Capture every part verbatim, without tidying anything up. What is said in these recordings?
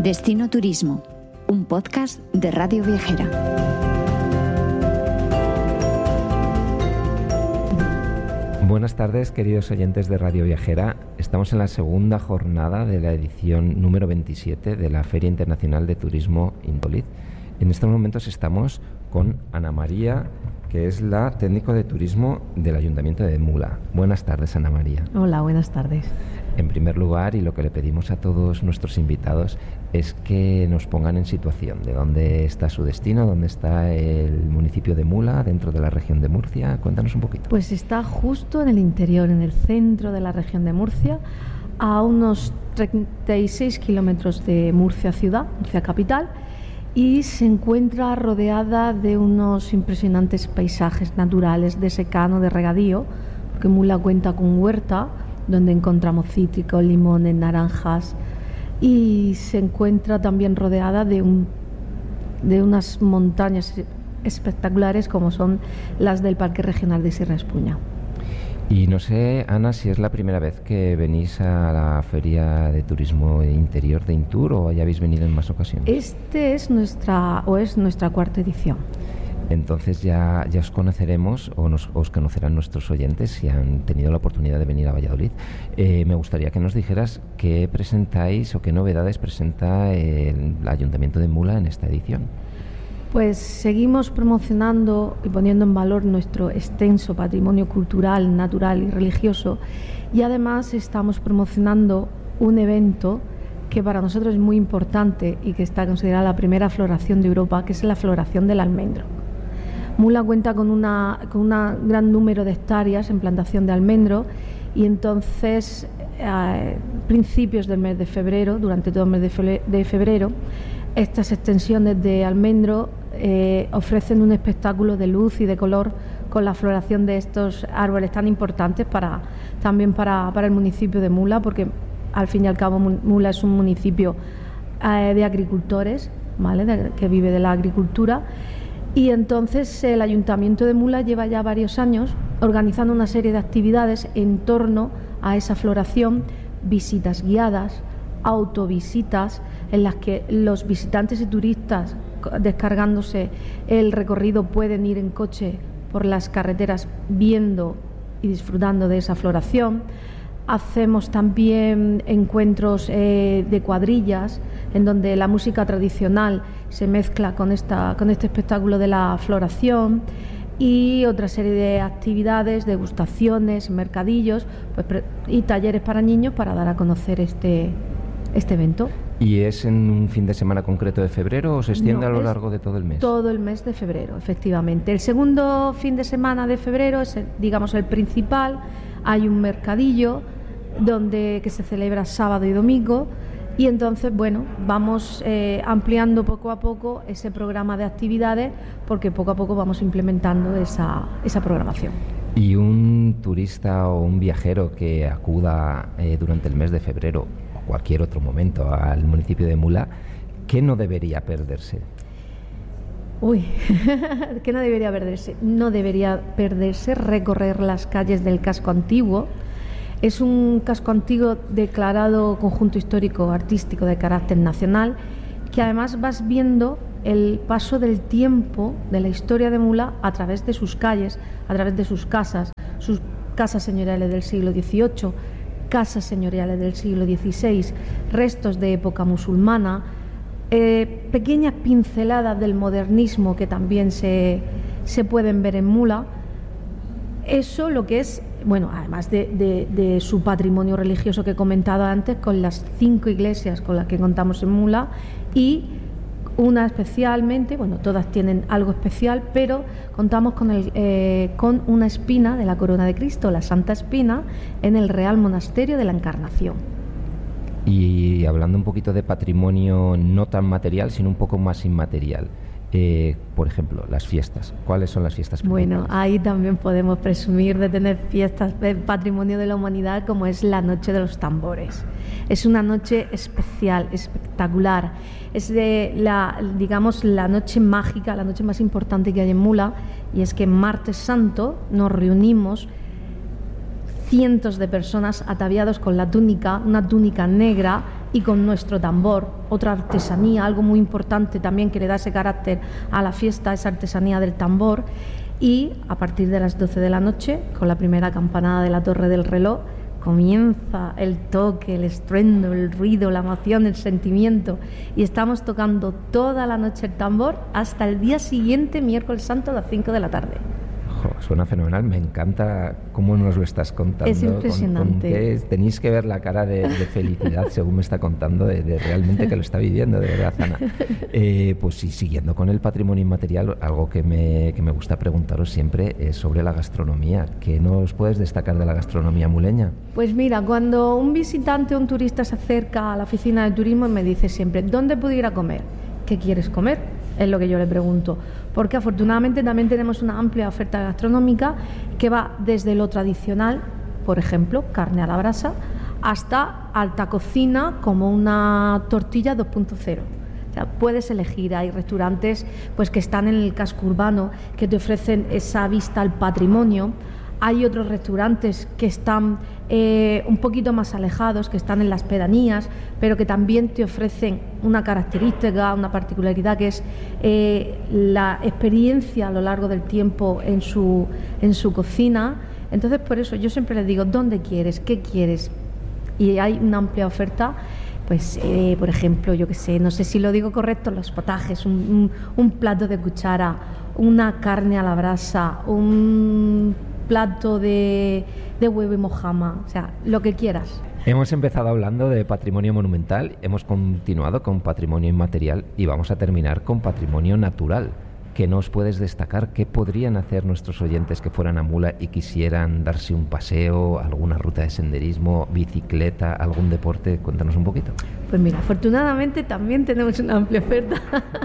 Destino Turismo, un podcast de Radio Viajera. Buenas tardes, queridos oyentes de Radio Viajera. Estamos en la segunda jornada de la edición número veintisiete de la Feria Internacional de Turismo Intolit. En estos momentos estamos con Ana María, que es la técnico de turismo del Ayuntamiento de Mula. Buenas tardes, Ana María. Hola, buenas tardes. En primer lugar, y lo que le pedimos a todos nuestros invitados es que nos pongan en situación de dónde está su destino, dónde está el municipio de Mula, dentro de la región de Murcia. Cuéntanos un poquito. Pues está justo en el interior, en el centro de la región de Murcia, a unos treinta y seis kilómetros de Murcia ciudad, Murcia capital, y se encuentra rodeada de unos impresionantes paisajes naturales de secano, de regadío, porque Mula cuenta con huerta, donde encontramos cítricos, limones, naranjas, y se encuentra también rodeada de, un, de unas montañas espectaculares como son las del Parque Regional de Sierra Espuña. Y no sé, Ana, si es la primera vez que venís a la Feria de Turismo Interior de Intur o ya habéis venido en más ocasiones. Este es nuestra, o es nuestra cuarta edición. Entonces ya, ya os conoceremos o nos, os conocerán nuestros oyentes si han tenido la oportunidad de venir a Valladolid. Eh, me gustaría que nos dijeras qué presentáis o qué novedades presenta el Ayuntamiento de Mula en esta edición. Pues seguimos promocionando y poniendo en valor nuestro extenso patrimonio cultural, natural y religioso, y además estamos promocionando un evento que para nosotros es muy importante y que está considerada la primera floración de Europa, que es la floración del almendro. Mula cuenta con una con un gran número de hectáreas en plantación de almendro, y entonces a principios del mes de febrero, durante todo el mes de febrero, estas extensiones de almendro eh, ofrecen un espectáculo de luz y de color con la floración de estos árboles tan importantes para también para, para el municipio de Mula, porque al fin y al cabo Mula es un municipio eh, de agricultores, ¿vale? de, que vive de la agricultura. Y entonces el Ayuntamiento de Mula lleva ya varios años organizando una serie de actividades en torno a esa floración, visitas guiadas, autovisitas, en las que los visitantes y turistas, descargándose el recorrido, pueden ir en coche por las carreteras viendo y disfrutando de esa floración. Hacemos también encuentros eh, de cuadrillas, en donde la música tradicional se mezcla con, esta, con este espectáculo de la floración, y otra serie de actividades, degustaciones, mercadillos, pues, y talleres para niños para dar a conocer este, este evento. ¿Y es en un fin de semana concreto de febrero o se extiende No, a lo largo de todo el mes? Todo el mes de febrero, efectivamente. El segundo fin de semana de febrero es, el, digamos, el principal. Hay un mercadillo donde que se celebra sábado y domingo, y entonces, bueno, vamos eh, ampliando poco a poco ese programa de actividades, porque poco a poco vamos implementando esa, esa programación. Y un turista o un viajero que acuda eh, durante el mes de febrero o cualquier otro momento al municipio de Mula, ¿qué no debería perderse? Uy, ¿qué no debería perderse? No debería perderse recorrer las calles del casco antiguo. Es un casco antiguo declarado conjunto histórico artístico de carácter nacional, que además vas viendo el paso del tiempo de la historia de Mula a través de sus calles, a través de sus casas, sus casas señoriales del siglo dieciocho, casas señoriales del siglo dieciséis, restos de época musulmana, eh, pequeñas pinceladas del modernismo que también se, se pueden ver en Mula. Eso lo que es, bueno, además de, de, de su patrimonio religioso que he comentado antes, con las cinco iglesias con las que contamos en Mula, y una especialmente, bueno, todas tienen algo especial, pero contamos con, el, eh, con una espina de la corona de Cristo, la Santa Espina, en el Real Monasterio de la Encarnación. Y hablando un poquito de patrimonio no tan material, sino un poco más inmaterial, Eh, por ejemplo, las fiestas. ¿Cuáles son las fiestas principales? Bueno, ahí también podemos presumir de tener fiestas de patrimonio de la humanidad, como es la Noche de los Tambores. Es una noche especial, espectacular. Es de la, digamos, la noche mágica, la noche más importante que hay en Mula, y es que en Martes Santo nos reunimos cientos de personas ataviados con la túnica, una túnica negra y con nuestro tambor, otra artesanía, algo muy importante también que le da ese carácter a la fiesta, esa artesanía del tambor. Y a partir de las doce de la noche, con la primera campanada de la torre del reloj, comienza el toque, el estruendo, el ruido, la emoción, el sentimiento, y estamos tocando toda la noche el tambor hasta el día siguiente, miércoles santo, a las cinco de la tarde. Suena fenomenal, me encanta cómo nos lo estás contando. Es impresionante. Con, con que tenéis que ver la cara de, de felicidad según me está contando, de, de realmente que lo está viviendo, de verdad, Ana. Eh, pues sí, siguiendo con el patrimonio inmaterial, algo que me, que me gusta preguntaros siempre es sobre la gastronomía. ¿Qué nos puedes destacar de la gastronomía muleña? Pues mira, cuando un visitante o un turista se acerca a la oficina de turismo me dice siempre, ¿dónde puedo ir a comer? ¿Qué quieres comer? Es lo que yo le pregunto, porque afortunadamente también tenemos una amplia oferta gastronómica que va desde lo tradicional, por ejemplo, carne a la brasa, hasta alta cocina como una tortilla dos punto cero. O sea, puedes elegir, hay restaurantes pues que están en el casco urbano que te ofrecen esa vista al patrimonio. Hay otros restaurantes que están eh, un poquito más alejados, que están en las pedanías, pero que también te ofrecen una característica, una particularidad, que es eh, la experiencia a lo largo del tiempo en su, en su cocina. Entonces, por eso yo siempre les digo, ¿dónde quieres? ¿Qué quieres? Y hay una amplia oferta. Pues, eh, por ejemplo, yo qué sé, no sé si lo digo correcto, los potajes, un, un, un plato de cuchara, una carne a la brasa, un plato de, de huevo y mojama, o sea, lo que quieras. Hemos empezado hablando de patrimonio monumental, hemos continuado con patrimonio inmaterial y vamos a terminar con patrimonio natural. ¿Qué nos puedes destacar? ¿Qué podrían hacer nuestros oyentes que fueran a Mula y quisieran darse un paseo, alguna ruta de senderismo, bicicleta, algún deporte? Cuéntanos un poquito. Pues mira, afortunadamente también tenemos una amplia oferta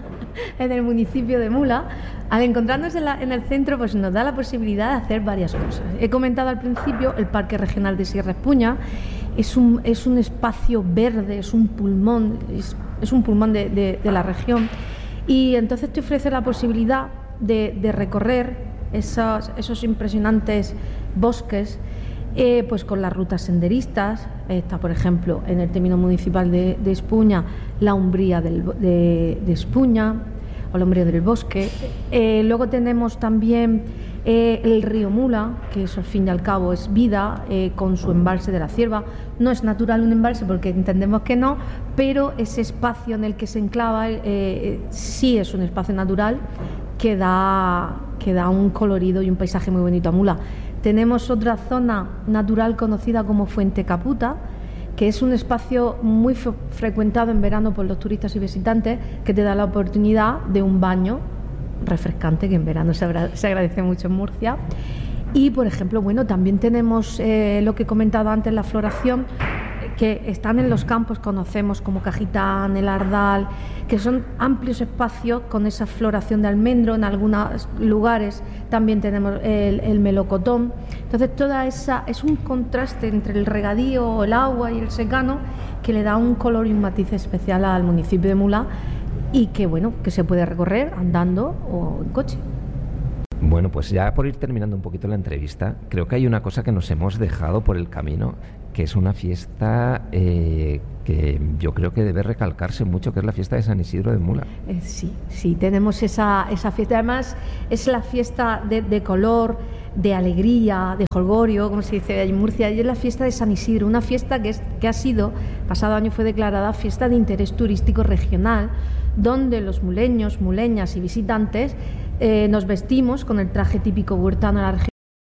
en el municipio de Mula. Al encontrarnos en, la, en el centro, pues nos da la posibilidad de hacer varias cosas. He comentado al principio el Parque Regional de Sierra Espuña. Es un, es un espacio verde, es un pulmón, es, es un pulmón de, de, de la región. Y entonces te ofrece la posibilidad de, de recorrer esos, esos impresionantes bosques eh, pues con las rutas senderistas. Está, por ejemplo, en el término municipal de, de Espuña, la Umbría del, de, de Espuña, o la Umbría del Bosque. Eh, luego tenemos también eh, el río Mula, que eso al fin y al cabo es vida, eh, con su embalse de la Cierva. No es natural un embalse porque entendemos que no, pero ese espacio en el que se enclava eh, sí es un espacio natural que da, que da un colorido y un paisaje muy bonito a Mula. Tenemos otra zona natural conocida como Fuente Caputa, que es un espacio muy f- frecuentado en verano por los turistas y visitantes, que te da la oportunidad de un baño refrescante, que en verano se, agra- se agradece mucho en Murcia. Y, por ejemplo, bueno, también tenemos eh, lo que he comentado antes, la floración, que están en los campos, conocemos como Cajitán, el Ardal, que son amplios espacios con esa floración de almendro. En algunos lugares también tenemos el, el melocotón. Entonces, toda esa es un contraste entre el regadío, el agua y el secano, que le da un color y un matiz especial al municipio de Mula, y que, bueno, que se puede recorrer andando o en coche. Bueno, pues ya por ir terminando un poquito la entrevista, creo que hay una cosa que nos hemos dejado por el camino, que es una fiesta eh, que yo creo que debe recalcarse mucho, que es la fiesta de San Isidro de Mula. Eh, sí, sí, tenemos esa, esa fiesta. Además, es la fiesta de, de color, de alegría, de jolgorio, como se dice en Murcia, y es la fiesta de San Isidro, una fiesta que, es, que ha sido, pasado año fue declarada fiesta de interés turístico regional, donde los muleños, muleñas y visitantes eh, nos vestimos con el traje típico huertano de la región